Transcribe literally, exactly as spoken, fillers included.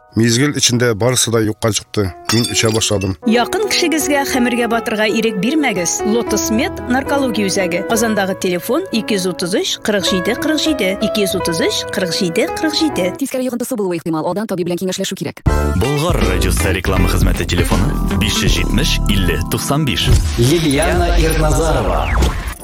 Мезгіл içinde barысы да юкка чыкты. Мин эчә башладым. Якын кешегезгә хәмергә батырга ирек бирмәгез. Lotus Med наркология үзәге. Казандагы телефон ике йөз утыз өч кырык җиде кырык җиде ике йөз утыз өч кырык җиде кырык җиде. Тискәре йогынтысы булуы ихтимал. Алдан табиб белән киңәшләшү кирәк. Болгар радиосы реклама хезмәте телефоны биш йөз җитмеш илле туксан биш. Лилияна Ирназарова.